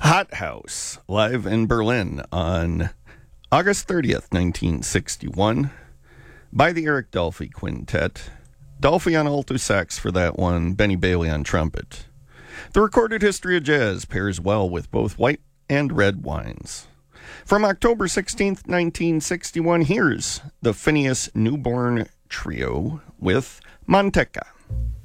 Hot House, live in Berlin on August 30th, 1961, by the Eric Dolphy Quintet. Dolphy on alto sax for that one, Benny Bailey on trumpet. The recorded history of jazz pairs well with both white and red wines. From October 16th, 1961, here's the Phineas Newborn Trio with Manteca.